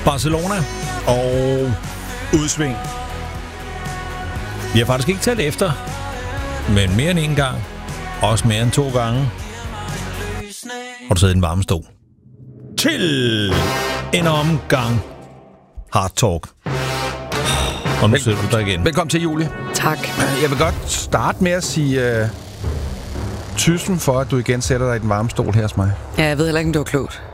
Barcelona og udsving. Vi har faktisk ikke talt efter, men mere end en gang, også mere end 2 gange, har du siddet i en varmestol. Til en omgang Hard Talk. Og nu sidder du der igen. Velkommen til, Julie. Tak. Jeg vil godt starte med at sige tusind for, at du igen sætter dig i den varme stol her hos mig. Ja, jeg ved heller ikke, om det var klogt.